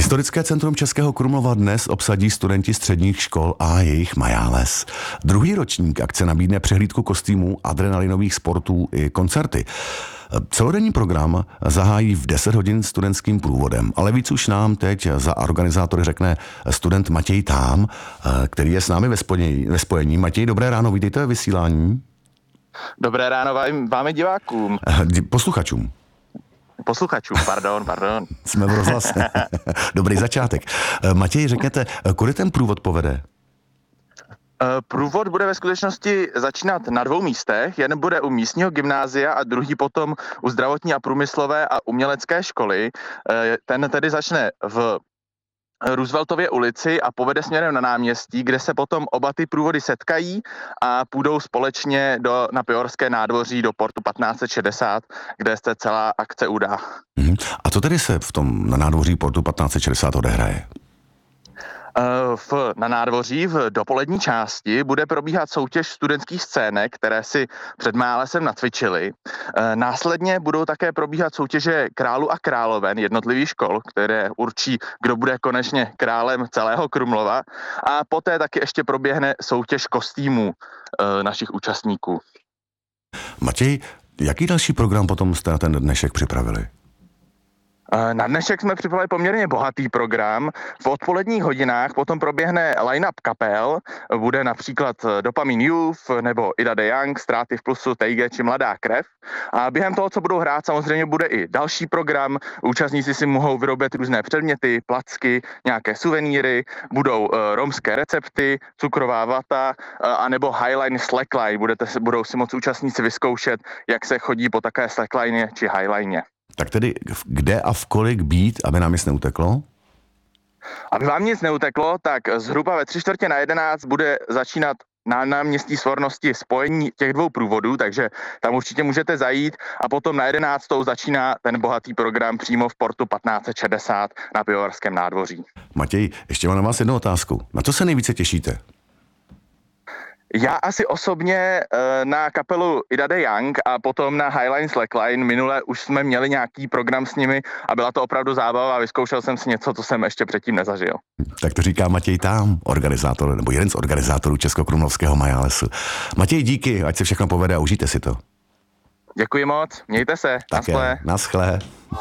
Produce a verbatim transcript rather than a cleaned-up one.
Historické centrum Českého Krumlova dnes obsadí studenti středních škol a jejich majáles. Druhý ročník akce nabídne přehlídku kostýmů, adrenalinových sportů i koncerty. Celodenní program zahájí v deset hodin studentským průvodem, ale víc už nám teď za organizátory řekne student Matěj Tám, který je s námi ve spojení. Ve spojení. Matěj, dobré ráno, vítejte ve vysílání. Dobré ráno vám divákům. Posluchačům. Posluchačům, pardon, pardon. Jsme v rozhlase. Dobrý začátek. Matěj, řekněte, kudy ten průvod povede? Průvod bude ve skutečnosti začínat na dvou místech. Jeden bude u místního gymnázia a druhý potom u zdravotní a průmyslové a umělecké školy. Ten tedy začne v Rooseveltově ulici a povede směrem na náměstí, kde se potom oba ty průvody setkají a půjdou společně do, na Pijorské nádvoří do portu patnáct set šedesát, kde se celá akce udá. Hmm. A co tedy se v tom na nádvoří portu patnáct set šedesát odehraje? V, na nádvoří v dopolední části bude probíhat soutěž studentských scének, které si před málesem nacvičili. Následně budou také probíhat soutěže králu a královen jednotlivých škol, které určí, kdo bude konečně králem celého Krumlova. A poté taky ještě proběhne soutěž kostýmů našich účastníků. Matěj, jaký další program potom jste na ten dnešek připravili? Na dnešek jsme připravili poměrně bohatý program. V odpoledních hodinách potom proběhne line-up kapel. Bude například Dopamine Youth nebo Ida de Young, Ztráty v plusu, Teige či Mladá krev. A během toho, co budou hrát, samozřejmě bude i další program. Účastníci si mohou vyrobit různé předměty, placky, nějaké suvenýry, budou romské recepty, cukrová vata, anebo highline, slackline. Budete, budou si moct účastníci vyzkoušet, jak se chodí po také slackline či highline. Tak tedy kde a v kolik být, aby nám nic neuteklo? Aby vám nic neuteklo, tak zhruba ve tři čtvrtě na jedenáct bude začínat na náměstí Svornosti spojení těch dvou průvodů, takže tam určitě můžete zajít a potom na jedenáctou začíná ten bohatý program přímo v portu patnáct set šedesát na Pijorském nádvoří. Matěj, ještě mám na vás jednu otázku. Na co se nejvíce těšíte? Já asi osobně na kapelu Ida de Young a potom na Highline Slackline. Minule už jsme měli nějaký program s nimi a byla to opravdu zábava a vyzkoušel jsem si něco, co jsem ještě předtím nezažil. Tak to říká Matěj Tám, organizátor, nebo jeden z organizátorů Českokrumlovského majálesu. Matěj, díky, ať se všechno povede a užijte si to. Děkuji moc, mějte se, naschle. Naschle.